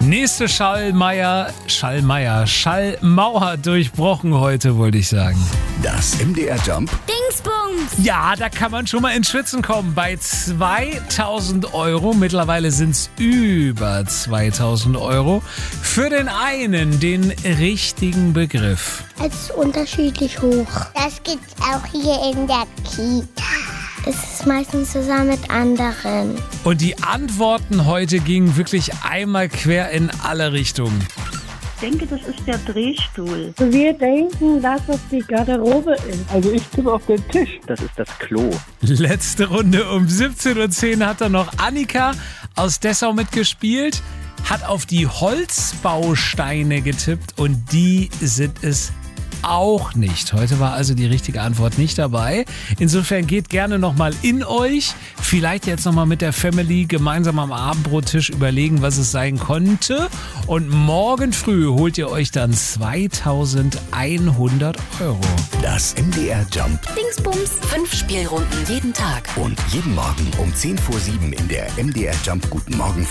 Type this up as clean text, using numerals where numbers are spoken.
Nächste Schallmauer durchbrochen heute, wollte ich sagen. Das MDR Jump Dingsbums! Ja, da kann man schon mal ins Schwitzen kommen. Bei 2.000 Euro, mittlerweile sind es über 2.000 Euro, für den einen den richtigen Begriff. Es ist unterschiedlich hoch. Das gibt's auch hier in der Kita. Es ist meistens zusammen mit anderen. Und die Antworten heute gingen wirklich einmal quer in alle Richtungen. Ich denke, das ist der Drehstuhl. Wir denken, dass es die Garderobe ist. Also ich tippe auf den Tisch. Das ist das Klo. Letzte Runde um 17.10 Uhr hat dann noch Annika aus Dessau mitgespielt, hat auf die Holzbausteine getippt und die sind es auch nicht. Heute war also die richtige Antwort nicht dabei. Insofern geht gerne nochmal in euch. Vielleicht jetzt nochmal mit der Family gemeinsam am Abendbrottisch überlegen, was es sein konnte. Und morgen früh holt ihr euch dann 2.100 Euro. Das MDR Jump Dingsbums! 5 Spielrunden jeden Tag. und jeden Morgen um 10 vor 7 in der MDR Jump Guten Morgen